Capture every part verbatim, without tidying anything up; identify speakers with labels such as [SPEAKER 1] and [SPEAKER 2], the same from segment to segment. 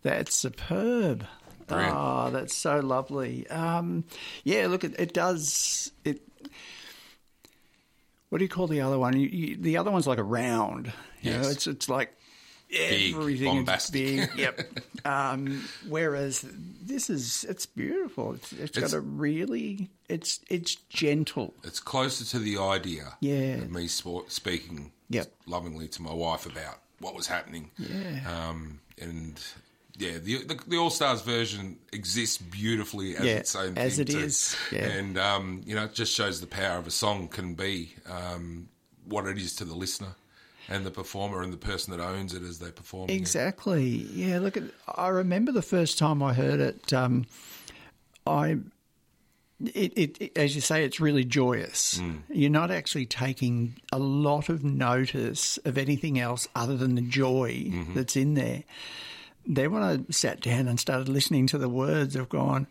[SPEAKER 1] That's superb.
[SPEAKER 2] Brilliant.
[SPEAKER 1] Oh, that's so lovely. Um, yeah, look, it, it does. It. What do you call the other one? You, you, the other one's like a round. You
[SPEAKER 2] Yes.
[SPEAKER 1] know, it's it's like
[SPEAKER 2] Big,
[SPEAKER 1] everything
[SPEAKER 2] bombastic.
[SPEAKER 1] is big. Yep. Um, whereas this is it's beautiful. It's, it's got
[SPEAKER 2] It's-
[SPEAKER 1] a really it's it's gentle.
[SPEAKER 2] It's closer to the idea
[SPEAKER 1] Yeah.
[SPEAKER 2] of me sp- speaking
[SPEAKER 1] Yep.
[SPEAKER 2] lovingly to my wife about what was happening.
[SPEAKER 1] Yeah.
[SPEAKER 2] Um, and yeah, the the, the All Stars version exists beautifully as
[SPEAKER 1] Yeah,
[SPEAKER 2] its own
[SPEAKER 1] as
[SPEAKER 2] thing
[SPEAKER 1] it
[SPEAKER 2] too.
[SPEAKER 1] is, yeah.
[SPEAKER 2] And um, you know, it just shows the power of a song can be um, what it is to the listener and the performer and the person that owns it as they perform. it.
[SPEAKER 1] Exactly. Yeah. Look, at, I remember the first time I heard it. Um, I, it, it, it, as you say, it's really joyous.
[SPEAKER 2] Mm.
[SPEAKER 1] You're not actually taking a lot of notice of anything else other than the joy
[SPEAKER 2] Mm-hmm.
[SPEAKER 1] that's in there. Then when I sat down and started listening to the words, I've gone,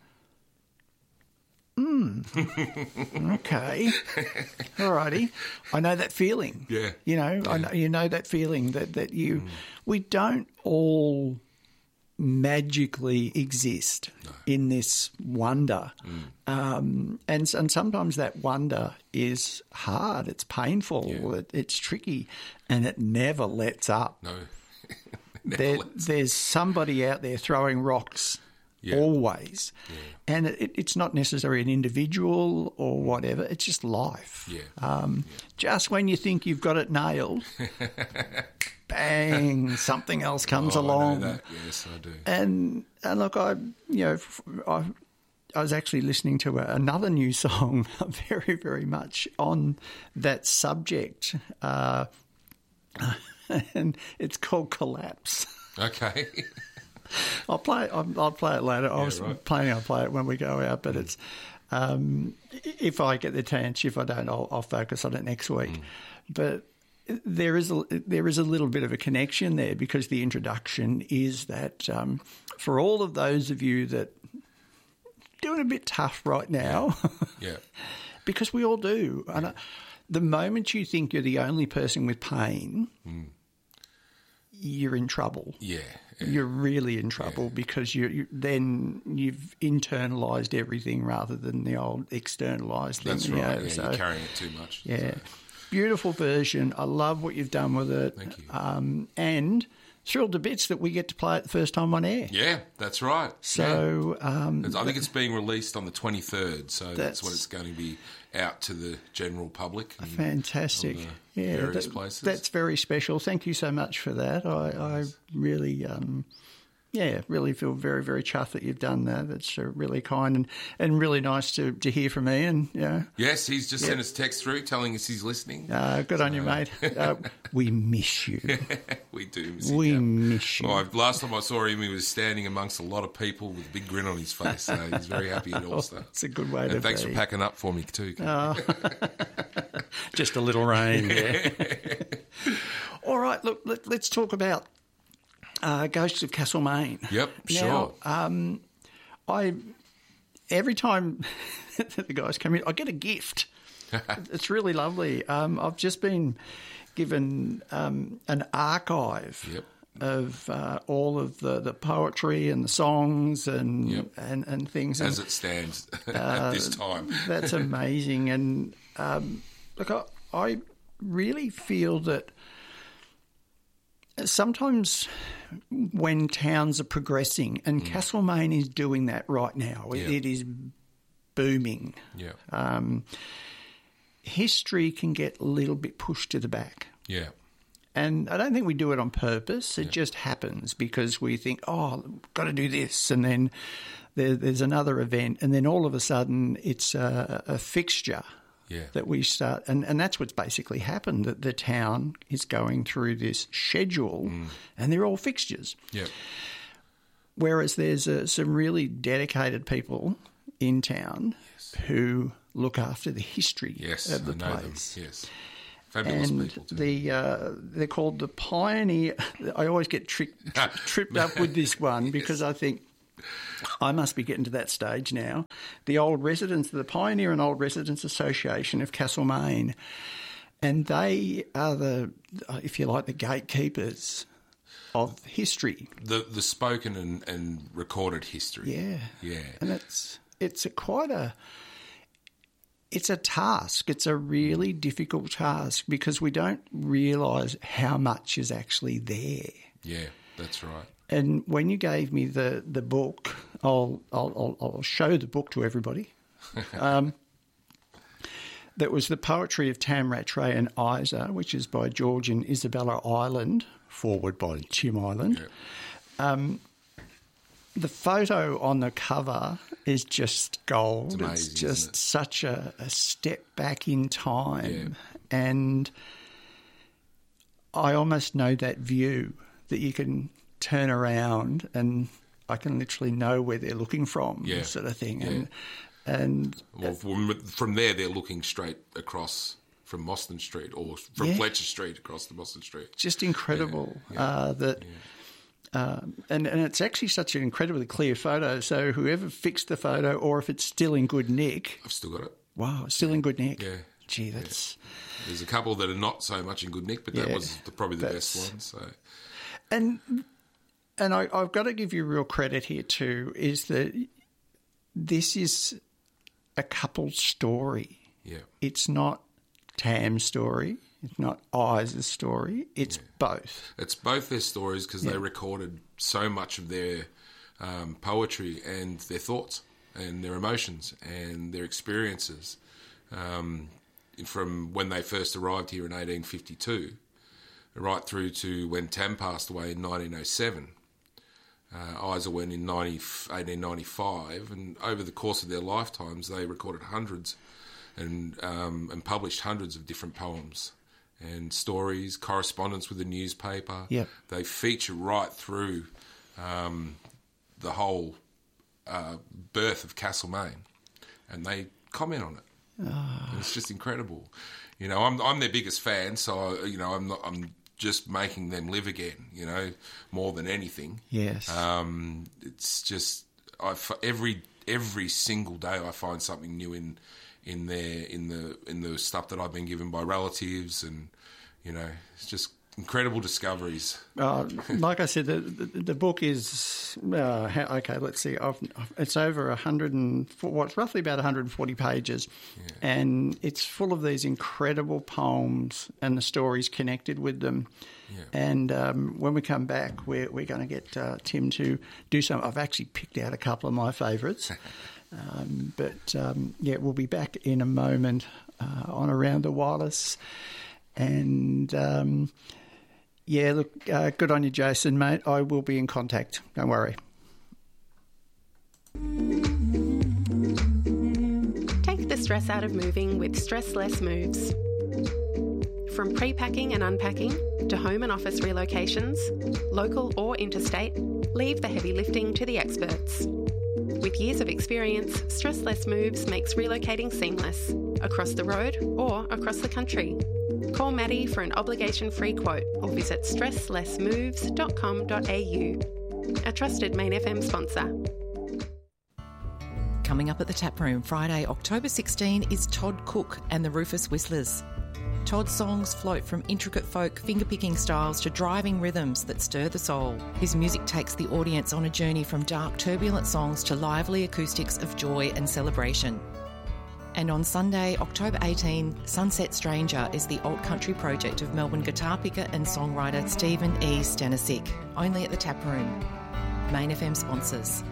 [SPEAKER 1] hmm, okay, all righty. I know that feeling.
[SPEAKER 2] Yeah.
[SPEAKER 1] You know, I know, you know that feeling that, that you,
[SPEAKER 2] Mm.
[SPEAKER 1] we don't all magically exist in this wonder.
[SPEAKER 2] Mm.
[SPEAKER 1] Um, and, and sometimes that wonder is hard, it's painful,
[SPEAKER 2] Yeah.
[SPEAKER 1] it, it's tricky, and it never lets up.
[SPEAKER 2] No. Never
[SPEAKER 1] There,
[SPEAKER 2] lets-
[SPEAKER 1] there's somebody out there throwing rocks
[SPEAKER 2] Yeah.
[SPEAKER 1] always. And it, it's not necessarily an individual or whatever, it's just life.
[SPEAKER 2] Yeah.
[SPEAKER 1] Um, Just when you think you've got it nailed, bang, something else comes
[SPEAKER 2] Oh, I know
[SPEAKER 1] along.
[SPEAKER 2] that. Yes, I do.
[SPEAKER 1] And, and look, I, you know, f- I, I was actually listening to a, another new song very, very much on that subject. Uh, and it's called Collapse.
[SPEAKER 2] Okay.
[SPEAKER 1] I'll play. I'll, I'll play it later. I was
[SPEAKER 2] right.
[SPEAKER 1] planning on play it when we go out, but it's um, if I get the chance. If I don't, I'll, I'll focus on it next week. But there is a, there is a little bit of a connection there because the introduction is that um, for all of those of you that doing a bit tough right now,
[SPEAKER 2] Yeah.
[SPEAKER 1] because we all do. And uh, the moment you think you're the only person with pain, you're in trouble.
[SPEAKER 2] Yeah. yeah.
[SPEAKER 1] You're really in trouble because you, you then you've internalized everything rather than the old externalized thing.
[SPEAKER 2] That's
[SPEAKER 1] you
[SPEAKER 2] right.
[SPEAKER 1] know,
[SPEAKER 2] Yeah,
[SPEAKER 1] so,
[SPEAKER 2] you're carrying it too much.
[SPEAKER 1] yeah. Beautiful version. I love what you've done with it.
[SPEAKER 2] Thank you.
[SPEAKER 1] Um, and thrilled to bits that we get to play it the first time on air.
[SPEAKER 2] Yeah, that's right.
[SPEAKER 1] So um,
[SPEAKER 2] I think it's being released on the twenty-third, so that's,
[SPEAKER 1] That's-
[SPEAKER 2] when it's going to be out to the general public. and
[SPEAKER 1] fantastic.
[SPEAKER 2] on the
[SPEAKER 1] Yeah,
[SPEAKER 2] various
[SPEAKER 1] that-
[SPEAKER 2] places.
[SPEAKER 1] that's very special. Thank you so much for that. I, I really, um, yeah, really feel very, very chuffed that you've done that. That's uh, really kind and, and really nice to, to hear from Ian. Yeah,
[SPEAKER 2] Yes, he's just sent us a text through telling us he's listening.
[SPEAKER 1] uh, good on you, mate. Uh, we miss you.
[SPEAKER 2] we do. miss him,
[SPEAKER 1] We
[SPEAKER 2] yeah.
[SPEAKER 1] miss you.
[SPEAKER 2] Oh, I've- last time I saw him, he was standing amongst a lot of people with a big grin on his face. So he's very happy at all stuff.
[SPEAKER 1] It's a good way to
[SPEAKER 2] And thanks
[SPEAKER 1] be.
[SPEAKER 2] for packing up for me too.
[SPEAKER 1] Just a little rain. Yeah. All right, look, let, let's talk about uh, Ghosts of Castlemaine.
[SPEAKER 2] Yep,
[SPEAKER 1] Now,
[SPEAKER 2] sure.
[SPEAKER 1] um, I every time the guys come in, I get a gift. It's really lovely. Um, I've just been given um, an archive
[SPEAKER 2] Yep.
[SPEAKER 1] of uh, all of the, the poetry and the songs and
[SPEAKER 2] Yep.
[SPEAKER 1] and, and things.
[SPEAKER 2] As
[SPEAKER 1] And
[SPEAKER 2] it stands
[SPEAKER 1] Uh,
[SPEAKER 2] at this time.
[SPEAKER 1] that's amazing. And um, look, I, I really feel that sometimes when towns are progressing, and Castlemaine is doing that right now, it,
[SPEAKER 2] Yeah.
[SPEAKER 1] it is booming.
[SPEAKER 2] Yeah.
[SPEAKER 1] Um, history can get a little bit pushed to the back.
[SPEAKER 2] Yeah.
[SPEAKER 1] And I don't think we do it on purpose. It just happens because we think, oh, got to do this. And then there, there's another event. And then all of a sudden it's a, a fixture
[SPEAKER 2] Yeah.
[SPEAKER 1] that we start. And, and that's what's basically happened, that the town is going through this schedule and they're all fixtures.
[SPEAKER 2] Yeah.
[SPEAKER 1] Whereas there's uh, some really dedicated people in town who look after the history
[SPEAKER 2] Yes,
[SPEAKER 1] of the
[SPEAKER 2] I know
[SPEAKER 1] place.
[SPEAKER 2] them. Yes. Fabulous
[SPEAKER 1] And
[SPEAKER 2] people too.
[SPEAKER 1] the uh, they're called the Pioneer. I always get tri- tri- tripped up with this one because I think I must be getting to that stage now. The old residents, the Pioneer and Old Residents Association of Castlemaine, and they are the, if you like, the gatekeepers of history.
[SPEAKER 2] The the spoken and, and recorded history.
[SPEAKER 1] Yeah.
[SPEAKER 2] Yeah.
[SPEAKER 1] And it's it's a quite a it's a task. It's a really difficult task because we don't realise how much is actually there.
[SPEAKER 2] Yeah, that's right.
[SPEAKER 1] And when you gave me the, the book, I'll, I'll I'll show the book to everybody. Um, that was The Poetry of Tam Rattray and Isa, which is by George and Isabella Ireland, forward by Tim Ireland.
[SPEAKER 2] Yeah.
[SPEAKER 1] Um, the photo on the cover is just gold.
[SPEAKER 2] It's amazing,
[SPEAKER 1] it's just
[SPEAKER 2] isn't it?
[SPEAKER 1] such a, a step back in time.
[SPEAKER 2] Yeah.
[SPEAKER 1] And I almost know that view that you can turn around and I can literally know where they're looking from,
[SPEAKER 2] Yeah.
[SPEAKER 1] sort of thing.
[SPEAKER 2] Yeah.
[SPEAKER 1] And and
[SPEAKER 2] Well, from, from there, they're looking straight across from Mostyn Street or from
[SPEAKER 1] Yeah.
[SPEAKER 2] Fletcher Street across to Mostyn Street.
[SPEAKER 1] just incredible
[SPEAKER 2] Yeah, yeah,
[SPEAKER 1] uh, that. Um, and, and it's actually such an incredibly clear photo. So whoever fixed the photo, or if it's still in good nick,
[SPEAKER 2] I've still got it.
[SPEAKER 1] wow, it's still in good nick.
[SPEAKER 2] Yeah.
[SPEAKER 1] Gee, that's
[SPEAKER 2] There's a couple that are not so much in good nick, but that
[SPEAKER 1] Yeah,
[SPEAKER 2] was the, probably the
[SPEAKER 1] that's-
[SPEAKER 2] best one. So
[SPEAKER 1] and and I, I've got to give you real credit here too. Is that this is a couple's story.
[SPEAKER 2] yeah,
[SPEAKER 1] It's not Tam's story. It's not Isa's story. It's both.
[SPEAKER 2] it's both their stories because they recorded so much of their um, poetry and their thoughts and their emotions and their experiences um, from when they first arrived here in eighteen fifty-two right through to when Tam passed away in nineteen oh seven. Uh, Isa went in eighteen ninety-five, and over the course of their lifetimes, they recorded hundreds and um, and published hundreds of different poems and stories, correspondence with the newspaper.
[SPEAKER 1] Yep.
[SPEAKER 2] They feature right through um, the whole uh, birth of Castlemaine, and they comment on it.
[SPEAKER 1] Oh.
[SPEAKER 2] And it's just incredible. You know, I'm I'm their biggest fan, so you know, I'm not, I'm just making them live again. You know, more than anything.
[SPEAKER 1] Yes.
[SPEAKER 2] Um, it's just I f- every every single day I find something new in in their in the in the stuff that I've been given by relatives, and you know, it's just incredible discoveries.
[SPEAKER 1] Uh, like I said, the, the, the book is uh, how, okay. Let's see. I've, it's over a hundred and what's roughly about one hundred forty pages,
[SPEAKER 2] Yeah.
[SPEAKER 1] and it's full of these incredible poems and the stories connected with them.
[SPEAKER 2] Yeah.
[SPEAKER 1] And um, when we come back, we're we're going to get uh, Tim to do some. I've actually picked out a couple of my favourites. Um, but, um, yeah, we'll be back in a moment uh, on Around the Wireless. And, um, yeah, look, uh, good on you, Jason, mate. I will be in contact. Don't worry.
[SPEAKER 3] Take the stress out of moving with Stress Less Moves. From pre-packing and unpacking to home and office relocations, local or interstate, leave the heavy lifting to the experts. With years of experience, Stress Less Moves makes relocating seamless, across the road or across the country. Call Maddie for an obligation-free quote or visit stress less moves dot com dot a u. A trusted Main F M sponsor.
[SPEAKER 4] Coming up at the Tap Room Friday, October sixteenth, is Todd Cook and the Rufus Whistlers. Todd's songs float from intricate folk finger-picking styles to driving rhythms that stir the soul. His music takes the audience on a journey from dark, turbulent songs to lively acoustics of joy and celebration. And on Sunday, October eighteenth, Sunset Stranger is the alt country project of Melbourne guitar picker and songwriter Stephen E. Stanisic, only at the Tap Room. Main F M sponsors.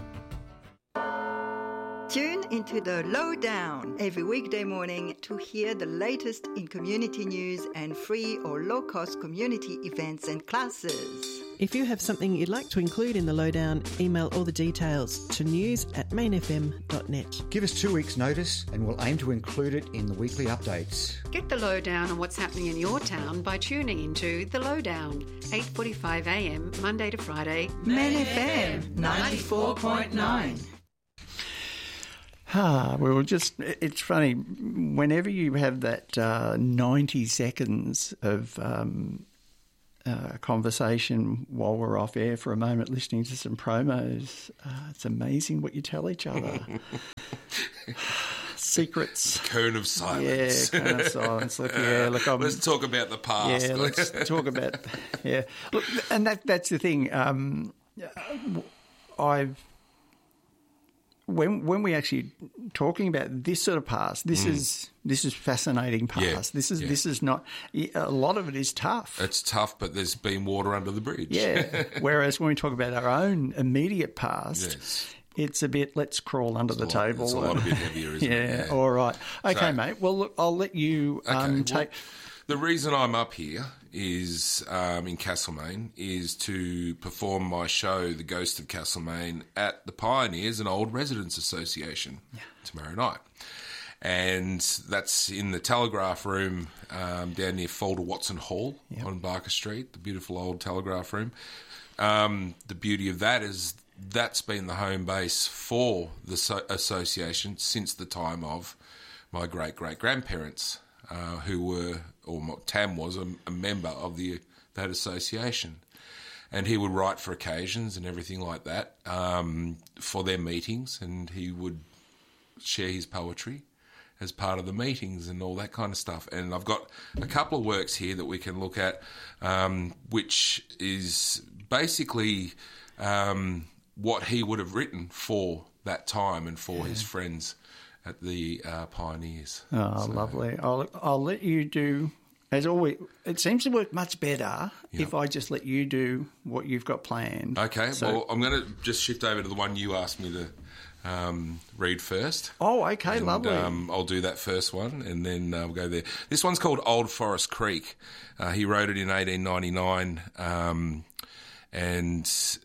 [SPEAKER 5] Tune into the Lowdown every weekday morning to hear the latest in community news and free or low-cost community events and classes.
[SPEAKER 6] If you have something you'd like to include in the Lowdown, email all the details to news at main f m dot net.
[SPEAKER 7] Give us two weeks' notice and we'll aim to include it in the weekly updates.
[SPEAKER 8] Get the lowdown on what's happening in your town by tuning into The Lowdown, eight forty-five a m Monday to Friday.
[SPEAKER 5] Main F M ninety-four point nine.
[SPEAKER 1] Ah, we were just, it's funny, whenever you have that uh, ninety seconds of um, uh, conversation while we're off air for a moment listening to some promos, uh, it's amazing what you tell each other. secrets.
[SPEAKER 2] Cone of silence.
[SPEAKER 1] Yeah, cone of silence. Look, yeah, look, I'm,
[SPEAKER 2] let's talk about the past.
[SPEAKER 1] Yeah, let's talk about, yeah. Look, and that that's the thing. Um, I've, when when we actually talking about this sort of past, this mm. is this is fascinating past.
[SPEAKER 2] Yeah,
[SPEAKER 1] this is
[SPEAKER 2] yeah.
[SPEAKER 1] this is not, a lot of it is tough.
[SPEAKER 2] It's tough, but there's been water under the bridge.
[SPEAKER 1] Yeah. Whereas when we talk about our own immediate past,
[SPEAKER 2] yes.
[SPEAKER 1] it's a bit, let's crawl under
[SPEAKER 2] it's
[SPEAKER 1] the
[SPEAKER 2] lot,
[SPEAKER 1] table.
[SPEAKER 2] It's a lot a bit heavier, isn't
[SPEAKER 1] yeah,
[SPEAKER 2] it? Yeah.
[SPEAKER 1] All right. Okay,
[SPEAKER 2] so,
[SPEAKER 1] mate. Well, look, I'll let you um,
[SPEAKER 2] okay, well,
[SPEAKER 1] take.
[SPEAKER 2] The reason I'm up here is um, in Castlemaine is to perform my show, The Ghost of Castlemaine, at the Pioneers, an old residents association, yeah. tomorrow night. And that's in the Telegraph Room um, down near Folder Watson Hall yep. on Barker Street, the beautiful old Telegraph Room. Um, the beauty of that is that's been the home base for the so- association since the time of my great-great-grandparents, uh, who were, or Tam was, a, a member of the that association. And he would write for occasions and everything like that um, for their meetings, and he would share his poetry as part of the meetings and all that kind of stuff. And I've got a couple of works here that we can look at, um, which is basically um, what he would have written for that time and for yeah. his friends at the uh, Pioneers.
[SPEAKER 1] Oh, so, lovely. I'll, I'll let you do, as always, it seems to work much better yep. if I just let you do what you've got planned.
[SPEAKER 2] Okay,
[SPEAKER 1] so,
[SPEAKER 2] well, I'm going to just shift over to the one you asked me to Um, read first.
[SPEAKER 1] Oh, okay,
[SPEAKER 2] and,
[SPEAKER 1] lovely.
[SPEAKER 2] Um, I'll do that first one, and then uh, we'll go there. This one's called Old Forest Creek. Uh, he wrote it in eighteen ninety-nine, um, and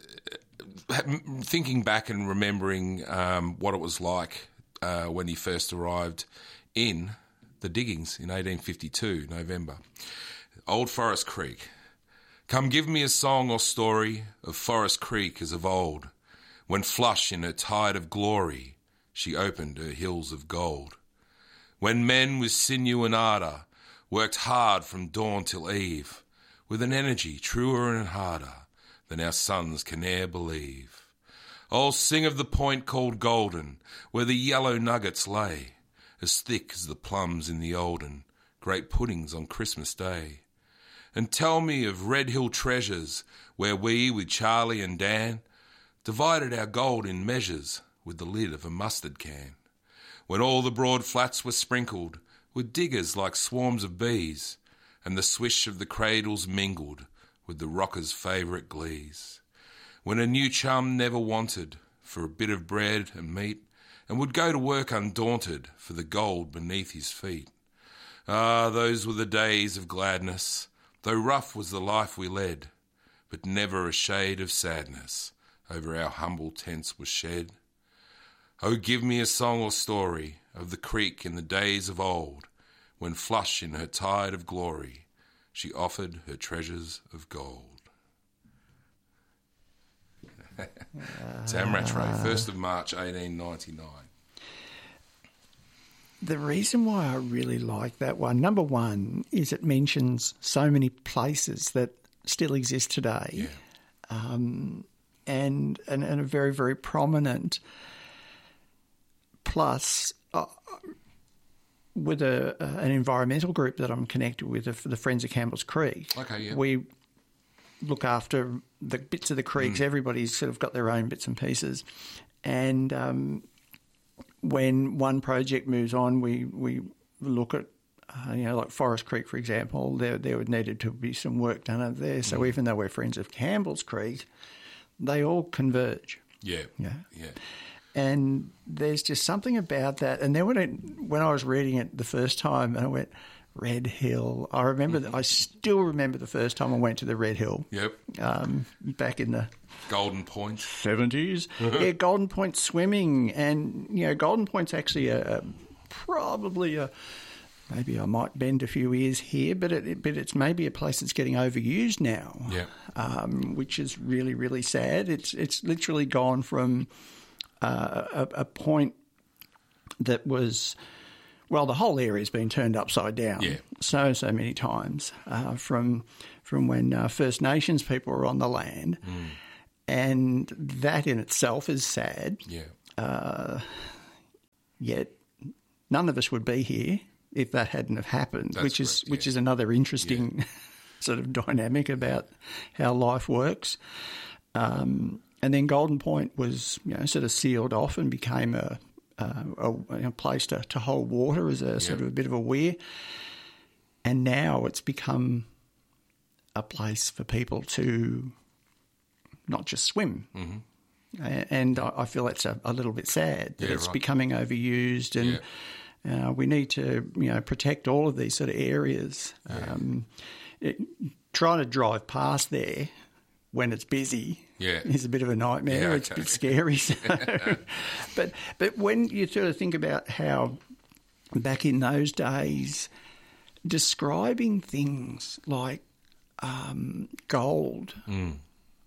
[SPEAKER 2] thinking back and remembering um, what it was like uh, when he first arrived in the diggings in eighteen fifty-two, November. Old Forest Creek. Come give me a song or story of Forest Creek as of old, when flush in her tide of glory she opened her hills of gold. When men with sinew and ardour worked hard from dawn till eve, with an energy truer and harder than our sons can e'er believe. Oh, sing of the point called Golden, where the yellow nuggets lay, as thick as the plums in the olden great puddings on Christmas Day. And tell me of Red Hill treasures, where we, with Charlie and Dan, divided our gold in measures with the lid of a mustard can. When all the broad flats were sprinkled with diggers like swarms of bees, and the swish of the cradles mingled with the rocker's favourite glees. When a new chum never wanted for a bit of bread and meat, and would go to work undaunted for the gold beneath his feet. Ah, those were the days of gladness, though rough was the life we led, but never a shade of sadness over our humble tents was shed. Oh, give me a song or story of the creek in the days of old, when flush in her tide of glory she offered her treasures of gold. Tam Rattray, first of March eighteen ninety-nine.
[SPEAKER 1] The reason why I really like that one, number one, is it mentions so many places that still exist today.
[SPEAKER 2] Yeah.
[SPEAKER 1] Um, and, and and are very, very prominent. Plus, uh, with a, uh, an environmental group that I'm connected with, the, the Friends of Campbell's Creek,
[SPEAKER 2] okay, yeah.
[SPEAKER 1] we look after the bits of the creeks. Mm. Everybody's sort of got their own bits and pieces. And um, when one project moves on, we, we look at, uh, you know, like Forest Creek, for example, there, there would needed to be some work done over there. So mm. even though we're Friends of Campbell's Creek, they all converge.
[SPEAKER 2] Yeah,
[SPEAKER 1] yeah,
[SPEAKER 2] yeah.
[SPEAKER 1] And there's just something about that. And then when it, when I was reading it the first time, and I went, Red Hill. I remember. Mm-hmm. The, I still remember the first time I went to the Red Hill.
[SPEAKER 2] Yep.
[SPEAKER 1] Um, back in the
[SPEAKER 2] Golden Point
[SPEAKER 1] seventies. Yeah, Golden Point swimming, and you know, Golden Point's actually a, a probably a. Maybe I might bend a few ears here, but it, but it's maybe a place that's getting overused now.
[SPEAKER 2] Yeah.
[SPEAKER 1] Um, which is really, really sad. It's it's literally gone from uh, a, a point that was, well, the whole area's been turned upside down.
[SPEAKER 2] Yeah.
[SPEAKER 1] So so many times uh, from from when uh, First Nations people were on the land,
[SPEAKER 2] mm.
[SPEAKER 1] and that in itself is sad.
[SPEAKER 2] Yeah.
[SPEAKER 1] Uh, yet. none of us would be here if that hadn't have happened,
[SPEAKER 2] That's
[SPEAKER 1] which is
[SPEAKER 2] correct,
[SPEAKER 1] which
[SPEAKER 2] yeah.
[SPEAKER 1] is another interesting
[SPEAKER 2] Yeah.
[SPEAKER 1] sort of dynamic about how life works. Um, and then Golden Point was, you know, sort of sealed off and became a, a, a, a place to, to hold water as a yeah. sort of a bit of a weir. And now it's become a place for people to not just swim. Mm-hmm. And I feel that's a, a little bit sad that
[SPEAKER 2] yeah,
[SPEAKER 1] it's
[SPEAKER 2] right.
[SPEAKER 1] becoming overused, and yeah. uh, we need to, you know, protect all of these sort of areas. Yeah. Um, it, trying to drive past there when it's busy
[SPEAKER 2] yeah.
[SPEAKER 1] is a bit of a nightmare.
[SPEAKER 2] Yeah, okay.
[SPEAKER 1] It's a bit scary. So. but but when you sort of think about how back in those days, describing things like um, gold
[SPEAKER 2] mm.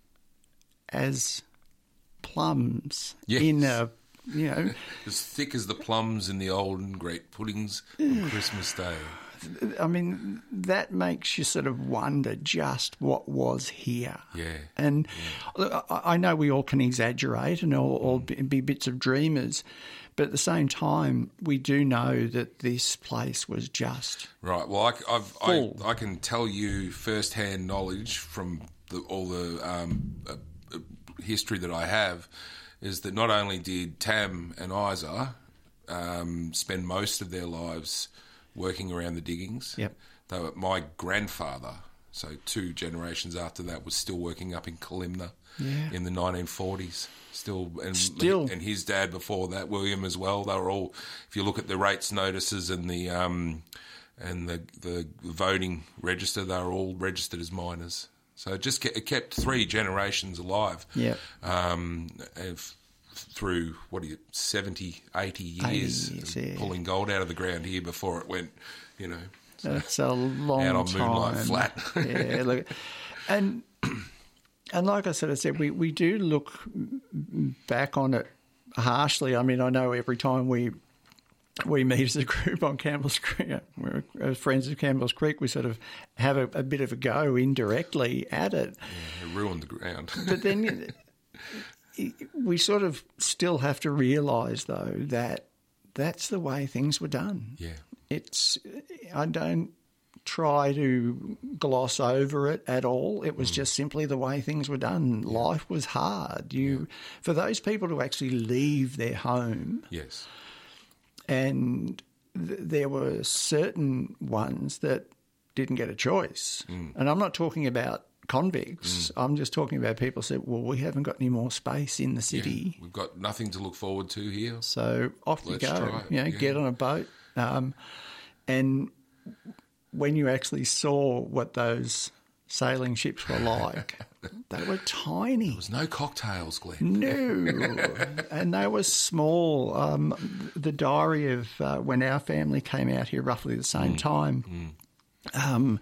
[SPEAKER 1] as plums
[SPEAKER 2] yes.
[SPEAKER 1] in a, you know...
[SPEAKER 2] as thick as the plums in the old and great puddings on Christmas Day.
[SPEAKER 1] I mean, that makes you sort of wonder just what was here.
[SPEAKER 2] Yeah.
[SPEAKER 1] And
[SPEAKER 2] yeah.
[SPEAKER 1] Look, I know we all can exaggerate and all, all be bits of dreamers, but at the same time, we do know that this place was just
[SPEAKER 2] right. Well, I, I've,
[SPEAKER 1] full.
[SPEAKER 2] I, I can tell you first-hand knowledge from the, all the um, uh, uh, history that I have is that not only did Tam and Isa um, spend most of their lives working around the diggings.
[SPEAKER 1] Yep.
[SPEAKER 2] They were, my grandfather, so two generations after that, was still working up in Kalimna
[SPEAKER 1] yeah.
[SPEAKER 2] in the nineteen forties. Still, and
[SPEAKER 1] still,
[SPEAKER 2] and his dad before that, William as well. They were all. If you look at the rates notices and the um, and the the voting register, they were all registered as miners. So it just kept, it kept three generations alive.
[SPEAKER 1] Yeah.
[SPEAKER 2] Um, if, through, what are you, seventy, eighty years,
[SPEAKER 1] eighty years yeah.
[SPEAKER 2] pulling gold out of the ground here before it went, you know. So
[SPEAKER 1] that's a long
[SPEAKER 2] out on
[SPEAKER 1] time.
[SPEAKER 2] Moonlight Flat.
[SPEAKER 1] yeah, look, and and like I sort of said, we, we do look back on it harshly. I mean, I know every time we we meet as a group on Campbell's Creek, we're as friends of Campbell's Creek, we sort of have a, a bit of a go indirectly at it.
[SPEAKER 2] Yeah, it ruined the ground.
[SPEAKER 1] But then we sort of still have to realise, though, that that's the way things were done.
[SPEAKER 2] Yeah.
[SPEAKER 1] It's, I don't try to gloss over it at all. It was mm. just simply the way things were done. Yeah. Life was hard. You, yeah. For those people to actually leave their home.
[SPEAKER 2] Yes.
[SPEAKER 1] And th- there were certain ones that didn't get a choice. Mm. And I'm not talking about convicts. Mm. I'm just talking about people who said, well, we haven't got any more space in the city.
[SPEAKER 2] Yeah, we've got nothing to look forward to here.
[SPEAKER 1] So off
[SPEAKER 2] Let's
[SPEAKER 1] you go.
[SPEAKER 2] try it.
[SPEAKER 1] You know,
[SPEAKER 2] yeah.
[SPEAKER 1] get on a boat. Um, and when you actually saw what those sailing ships were like, they were tiny.
[SPEAKER 2] There was no cocktails, Glenn.
[SPEAKER 1] No. And they were small. Um, the diary of uh, when our family came out here roughly the same mm. time, mm. Um,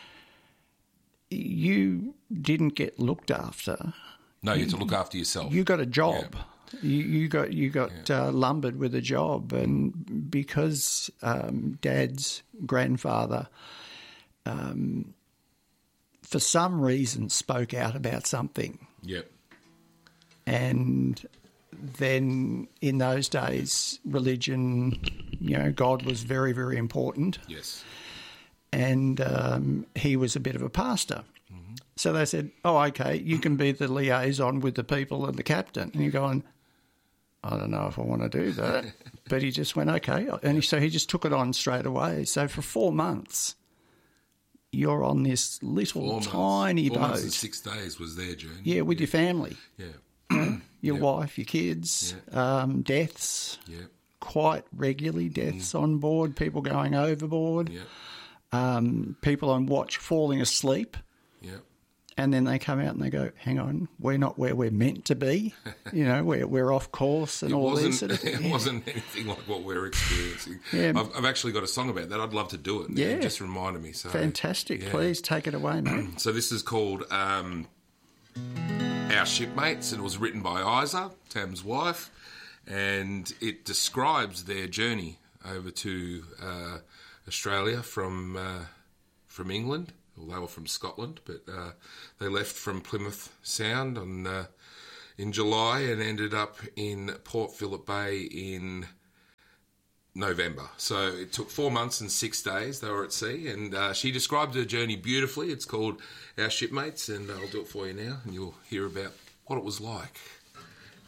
[SPEAKER 1] you didn't get looked after.
[SPEAKER 2] No, you had to look after yourself.
[SPEAKER 1] You got a job.
[SPEAKER 2] Yeah.
[SPEAKER 1] You, you got you got yeah. uh, lumbered with a job, and because um, Dad's grandfather, um, for some reason, spoke out about something.
[SPEAKER 2] Yep.
[SPEAKER 1] And then in those days, religion, you know, God was very, very important.
[SPEAKER 2] Yes.
[SPEAKER 1] And um, he was a bit of a pastor. Mm-hmm. So they said, oh, okay, you can be the liaison with the people and the captain. And you're going, I don't know if I want to do that. But he just went, okay. And he, so he just took it on straight away. So for four months, you're on this little
[SPEAKER 2] four
[SPEAKER 1] tiny
[SPEAKER 2] months. Four
[SPEAKER 1] boat.
[SPEAKER 2] Months and six days was their journey.
[SPEAKER 1] Yeah, with
[SPEAKER 2] yeah.
[SPEAKER 1] your family.
[SPEAKER 2] Yeah.
[SPEAKER 1] your
[SPEAKER 2] yep.
[SPEAKER 1] wife, your kids,
[SPEAKER 2] yep.
[SPEAKER 1] um, deaths.
[SPEAKER 2] Yeah.
[SPEAKER 1] Quite regularly, deaths mm. on board, people going overboard.
[SPEAKER 2] Yeah.
[SPEAKER 1] Um, people on watch falling asleep,
[SPEAKER 2] yeah,
[SPEAKER 1] and then they come out and they go, hang on, we're not where we're meant to be, you know, we're, we're off course and
[SPEAKER 2] it
[SPEAKER 1] all
[SPEAKER 2] wasn't,
[SPEAKER 1] this sort of thing.
[SPEAKER 2] It yeah. wasn't anything like what we're experiencing.
[SPEAKER 1] Yeah.
[SPEAKER 2] I've, I've actually got a song about that. I'd love to do it.
[SPEAKER 1] Yeah.
[SPEAKER 2] It just reminded me. So
[SPEAKER 1] Fantastic.
[SPEAKER 2] Yeah.
[SPEAKER 1] Please take it away, mate.
[SPEAKER 2] So this is called um, Our Shipmates, and it was written by Isa, Tam's wife, and it describes their journey over to uh, Australia from uh, from England. Well, they were from Scotland, but uh, they left from Plymouth Sound on uh, in July and ended up in Port Phillip Bay in November. So it took four months and six days. They were at sea, and uh, she described her journey beautifully. It's called Our Shipmates, and I'll do it for you now, and you'll hear about what it was like.